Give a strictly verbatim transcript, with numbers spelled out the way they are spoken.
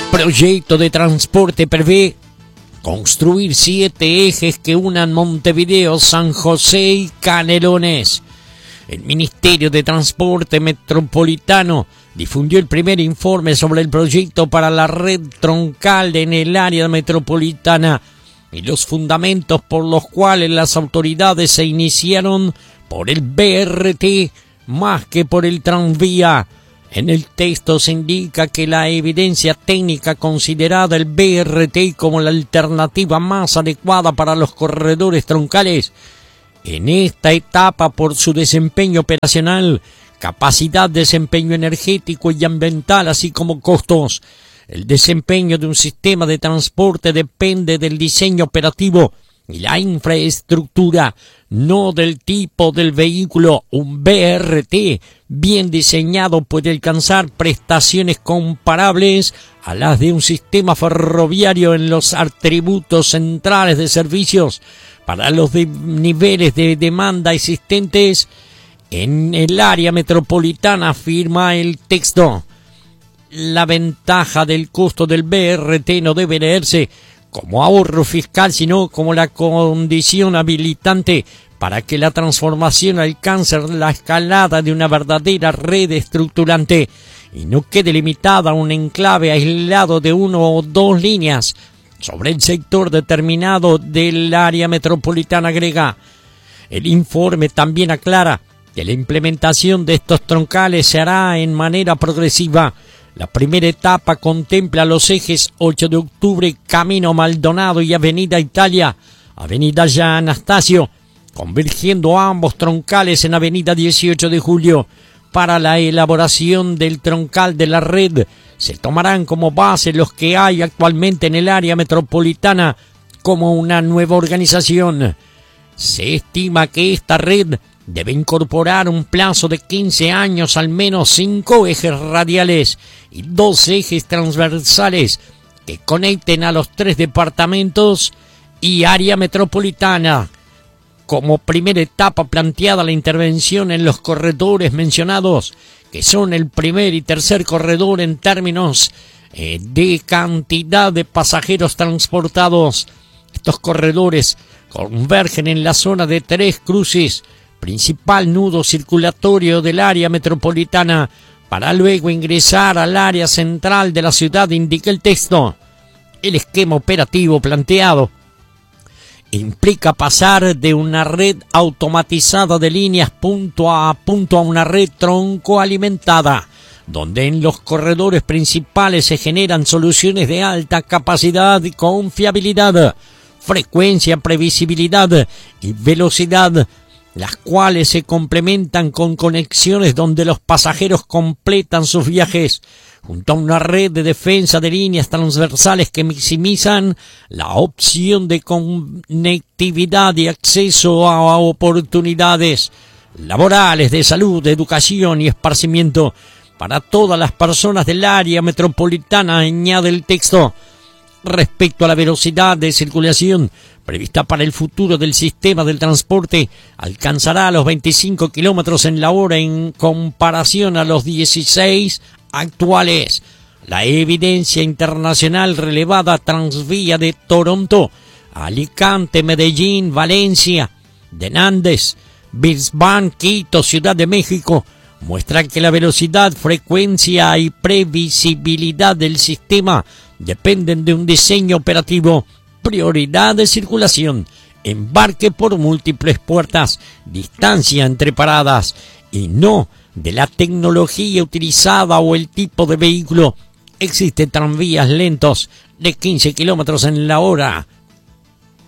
Proyecto de transporte prevé construir siete ejes que unan Montevideo, San José y Canelones. El Ministerio de Transporte Metropolitano difundió el primer informe sobre el proyecto para la red troncal en el área metropolitana y los fundamentos por los cuales las autoridades se iniciaron por el B R T más que por el tranvía. En el texto se indica que la evidencia técnica considerada el B R T como la alternativa más adecuada para los corredores troncales en esta etapa por su desempeño operacional, capacidad, desempeño energético y ambiental, así como costos. El desempeño de un sistema de transporte depende del diseño operativo y la infraestructura, no del tipo del vehículo. Un B R T bien diseñado puede alcanzar prestaciones comparables a las de un sistema ferroviario en los atributos centrales de servicios para los de niveles de demanda existentes en el área metropolitana, afirma el texto. La ventaja del costo del B R T no debe leerse como ahorro fiscal, sino como la condición habilitante para que la transformación alcance la escalada de una verdadera red estructurante y no quede limitada a un enclave aislado de uno o dos líneas sobre el sector determinado del área metropolitana griega. El informe también aclara que la implementación de estos troncales se hará en manera progresiva. La primera etapa contempla los ejes ocho de octubre, Camino Maldonado y Avenida Italia, Avenida Ya Anastasio, convergiendo ambos troncales en Avenida dieciocho de julio. Para la elaboración del troncal de la red se tomarán como base los que hay actualmente en el área metropolitana como una nueva organización. Se estima que esta red debe incorporar un plazo de quince años, al menos cinco ejes radiales y dos ejes transversales que conecten a los tres departamentos y área metropolitana. Como primera etapa planteada la intervención en los corredores mencionados, que son el primer y tercer corredor en términos eh, de cantidad de pasajeros transportados. Estos corredores convergen en la zona de Tres Cruces, principal nudo circulatorio del área metropolitana, para luego ingresar al área central de la ciudad, indica el texto. El esquema operativo planteado implica pasar de una red automatizada de líneas punto a punto a una red tronco alimentada, donde en los corredores principales se generan soluciones de alta capacidad y confiabilidad, frecuencia, previsibilidad y velocidad, las cuales se complementan con conexiones donde los pasajeros completan sus viajes, junto a una red de defensa de líneas transversales que maximizan la opción de conectividad y acceso a oportunidades laborales, de salud, de educación y esparcimiento para todas las personas del área metropolitana, añade el texto. Respecto a la velocidad de circulación prevista para el futuro del sistema del transporte, alcanzará los veinticinco kilómetros en la hora en comparación a los dieciséis actuales. La evidencia internacional relevada Transvía de Toronto, Alicante, Medellín, Valencia, de Nández, Brisbane, Quito, Ciudad de México, muestra que la velocidad, frecuencia y previsibilidad del sistema dependen de un diseño operativo, prioridad de circulación, embarque por múltiples puertas, distancia entre paradas, y no de la tecnología utilizada o el tipo de vehículo. Existen tranvías lentos de quince kilómetros en la hora